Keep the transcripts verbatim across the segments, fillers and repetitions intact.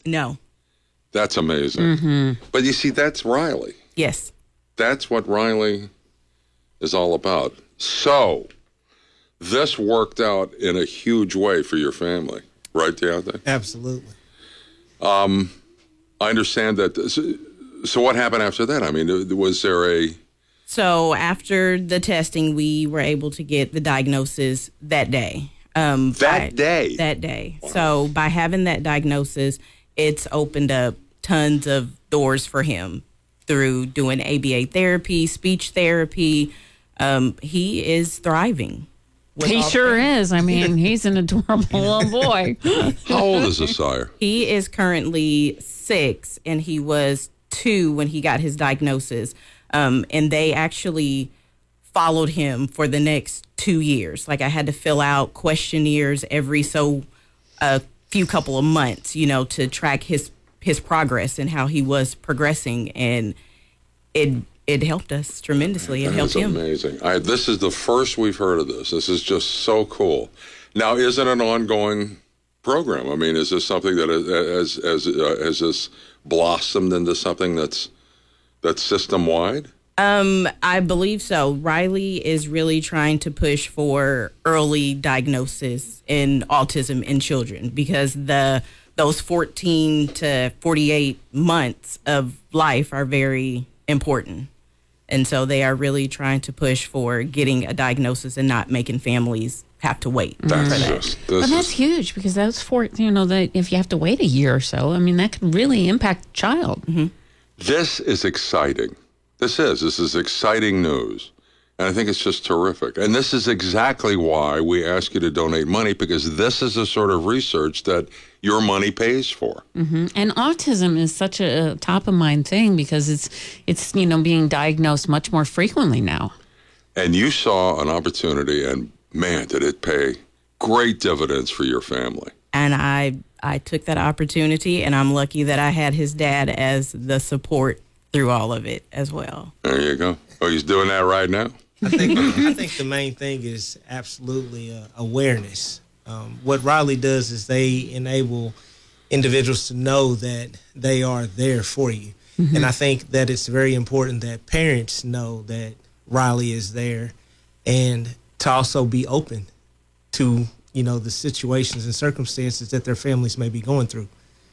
No. That's amazing. Mm-hmm. But you see, that's Riley. Yes. That's what Riley is all about. So, this worked out in a huge way for your family, right, Deontay? Absolutely. Um, I understand that. So, so what happened after that? I mean, was there a... So after the testing, we were able to get the diagnosis that day. Um, that by, day? That day. Wow. So by having that diagnosis, it's opened up tons of doors for him through doing A B A therapy, speech therapy. Um, he is thriving. He sure is. I mean, he's an adorable little boy. How old is Asire? He is currently six, and he was two when he got his diagnosis. Um, and they actually followed him for the next two years. Like, I had to fill out questionnaires every so a few couple of months, you know, to track his his progress and how he was progressing. And it it helped us tremendously. It That helped is him. Amazing. I, this is the first we've heard of this. This is just so cool. Now, is it an ongoing program? I mean, is this something that has has uh, has this blossomed into something that's that's system wide? Um, I believe so. Riley is really trying to push for early diagnosis in autism in children, because the those fourteen to forty-eight months of life are very important. And so they are really trying to push for getting a diagnosis and not making families have to wait that's for that. Just, but that's is... huge, because those four, you know, that if you have to wait a year or so, I mean, that could really impact the child. Mm-hmm. This is exciting. This is. This is exciting news. And I think it's just terrific. And this is exactly why we ask you to donate money, because this is the sort of research that your money pays for. Mm-hmm. And autism is such a top-of-mind thing, because it's, it's you know, being diagnosed much more frequently now. And you saw an opportunity, and man, did it pay great dividends for your family. And I I took that opportunity, and I'm lucky that I had his dad as the support through all of it as well. There you go. Oh, he's doing that right now? I think I think the main thing is absolutely uh, awareness. Um, what Riley does is they enable individuals to know that they are there for you. Mm-hmm. And I think that it's very important that parents know that Riley is there, and to also be open to, you know, the situations and circumstances that their families may be going through.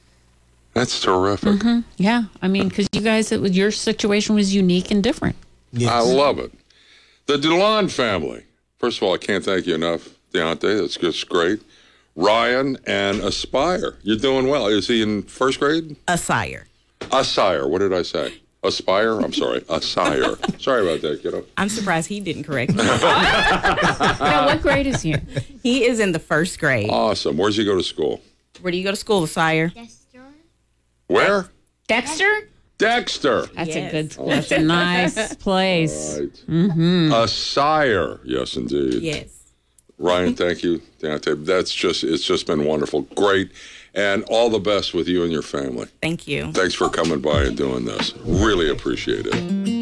That's terrific. Mm-hmm. Yeah. I mean, because you guys, it was, your situation was unique and different. Yes. I love it. The DeLon family. First of all, I can't thank you enough, Deontay. That's just great. Ryan and Aspire. You're doing well. Is he in first grade? Asire. Asire. What did I say? Aspire? I'm sorry. Asire. Sorry about that, kiddo. I'm surprised he didn't correct me. Now, what grade is he in? He is in the first grade. Awesome. Where does he go to school? Where do you go to school, Asire? Dexter. Where? Dexter? Dexter. That's yes. a good school. That's a nice place. All right. Mm-hmm. Asire. Yes, indeed. Yes. Ryan, thank you. Deontay, that's just, it's just been wonderful. Great. And all the best with you and your family. Thank you. Thanks for coming by and doing this. Really appreciate it.